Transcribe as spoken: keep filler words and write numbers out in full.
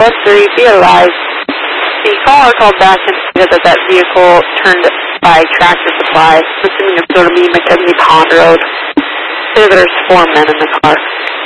one three, be advised. The caller called back and said that that vehicle turned by Tractor Supply, assuming it's going to be McKenzie Pond Road. Say there's four men in the car.